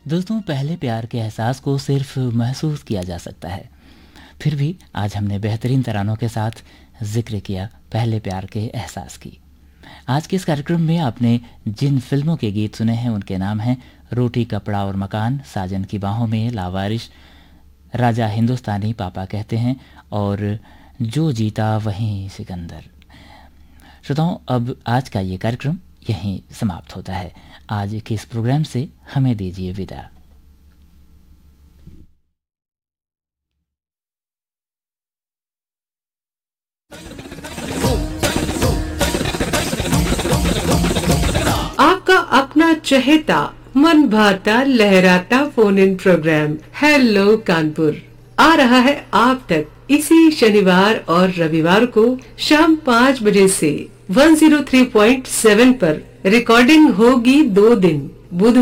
दोस्तों, पहले प्यार के एहसास को सिर्फ महसूस किया जा सकता है। फिर भी आज हमने बेहतरीन तरानों के साथ जिक्र किया पहले प्यार के एहसास की। आज के इस कार्यक्रम में आपने जिन फिल्मों के गीत सुने हैं उनके नाम हैं रोटी कपड़ा और मकान, साजन की बाहों में, लावारिश, राजा हिंदुस्तानी, पापा कहते हैं और जो जीता वहीं सिकंदर। श्रोताओं, अब आज का ये कार्यक्रम यहीं समाप्त होता है। आज के इस प्रोग्राम से हमें दीजिए विदा। आपका अपना चहेता मन भाता लहराता phone in programme hello Kanpur आ रहा है आप तक इसी शनिवार और रविवार को शाम 5 बजे से 103.7 पर। रिकॉर्डिंग होगी 2 दिन, बुध